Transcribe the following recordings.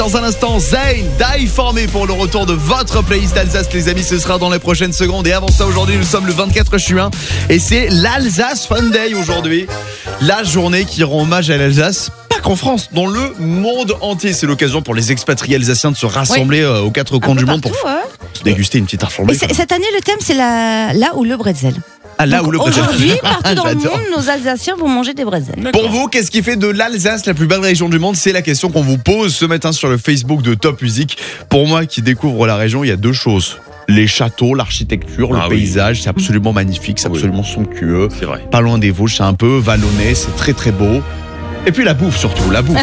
Dans un instant, Zayn, Die For Me pour le retour de votre playlist Alsace, les amis. Ce sera dans les prochaines secondes. Et avant ça, aujourd'hui, nous sommes le 24 juin et c'est l'Alsace Fun Day aujourd'hui. La journée qui rend hommage à l'Alsace, pas qu'en France, dans le monde entier. C'est l'occasion pour les expatriés alsaciens de se rassembler aux quatre coins du monde pour déguster une petite arfondée. Cette année, le thème, c'est là où le bretzel. Ah, là où le bretzel. Aujourd'hui, partout dans le monde, nos Alsaciens vont manger des bretzels. Pour vous, qu'est-ce qui fait de l'Alsace la plus belle région du monde? C'est la question qu'on vous pose ce matin sur le Facebook de Top Music. Pour moi qui découvre la région, il y a deux choses. Les châteaux, l'architecture, le paysage, c'est absolument magnifique, c'est absolument somptueux. C'est vrai. Pas loin des Vosges, c'est un peu vallonné, c'est très très beau. Et puis la bouffe surtout, la bouffe.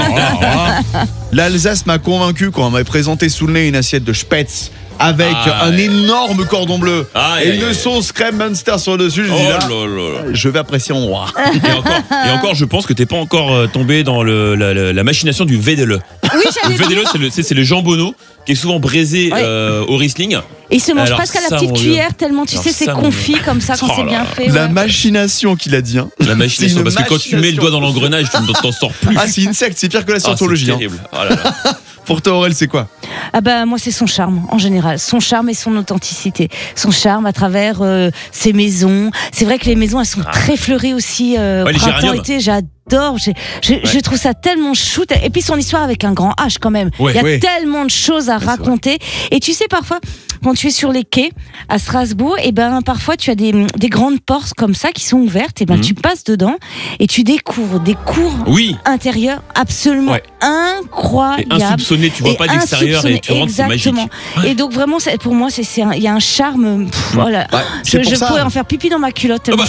L'Alsace m'a convaincu quand on m'a présenté sous le nez une assiette de Spätzle avec un énorme cordon bleu et une sauce crème Munster sur le dessus. Je dis là, je vais apprécier mon roi. Et encore, je pense que t'es pas encore tombé dans la machination du Vedele. Oui, le Vedele, c'est le jambonneau qui est souvent braisé au Riesling. Et il se mange presque à la petite cuillère tellement tu sais c'est confit comme ça quand c'est bien fait. La machination qu'il a dit. La machination, parce que quand tu mets le doigt dans l'engrenage, tu ne t'en sors plus. Ah, c'est une secte, c'est pire que la scientologie. C'est terrible. Oh là là. Pour toi, Aurel, c'est quoi? Ah bah moi c'est son charme en général, son charme et son authenticité, son charme à travers ses maisons. C'est vrai que les maisons elles sont très fleuries aussi printemps été, j'adore, je trouve ça tellement shoot et puis son histoire avec un grand H quand même. Il y a tellement de choses à raconter et tu sais parfois quand tu es sur les quais à Strasbourg et ben parfois tu as des grandes portes comme ça qui sont ouvertes et ben tu passes dedans et tu découvres des cours intérieurs absolument incroyables. Et insoupçonnés, tu vois pas d'extérieur et tu rentres, c'est magique. Et donc vraiment pour moi il y a un charme voilà. Je pourrais en faire pipi dans ma culotte tellement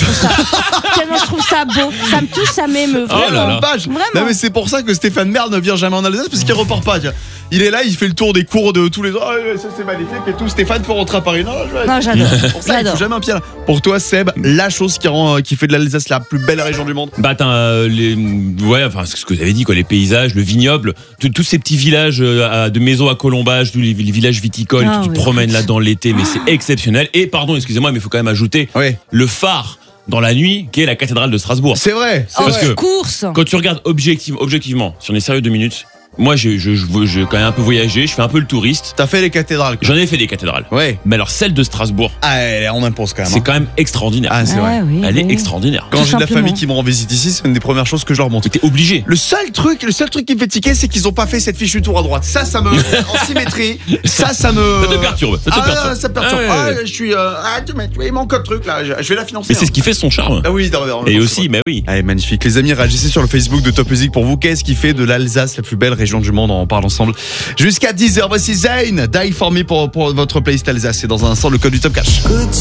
je trouve ça beau, ça me touche, ça m'émeut vraiment. Non mais c'est pour ça que Stéphane Merde ne vient jamais en Alsace parce qu'il repart pas. Il est là, il fait le tour des cours de tous les ans. Ça c'est magnifique et tout. Stéphane, faut rentrer à Paris. Non, j'adore. Pour ça, il faut jamais un pied là. Pour toi, Seb, la chose qui fait de l'Alsace la plus belle région du monde? Bah t'as c'est ce que vous avez dit quoi, les paysages, le vignoble, tous ces petits villages de maisons à colombage, tous les villages viticoles que tu te promènes là-dedans l'été, mais c'est exceptionnel. Et pardon, excusez-moi, mais il faut quand même ajouter le phare dans la nuit, qui est la cathédrale de Strasbourg. C'est vrai. Parce que quand tu regardes objectivement, si on est sérieux 2 minutes, moi, j'ai quand même un peu voyagé, je fais un peu le touriste. T'as fait les cathédrales, quoi. J'en ai fait des cathédrales. Ouais. Mais alors, celle de Strasbourg. On impose quand même. C'est quand même extraordinaire. Ah, c'est vrai. Elle est extraordinaire. Quand j'ai de la famille qui me rend visite ici, c'est une des premières choses que je leur montre. T'es obligé. Le seul truc qui me fait tiquer, c'est qu'ils ont pas fait cette fichue tour à droite. Ça me, en symétrie. Ça me. Ça te perturbe. Ça me perturbe. Je suis, il manque un truc, là. Je vais la financer. Mais c'est ce qui fait son charme. Ah oui, et aussi, mais oui. Allez, magnifique. Les amis, réagissez sur le Facebook de Top Music pour vous. Qu'est-ce qui fait de l'Alsace la plus belle région du monde? On parle ensemble jusqu'à 10h. Voici Zayn, Die For Me pour votre playlist Alsace. C'est dans un instant le code du Top Cash.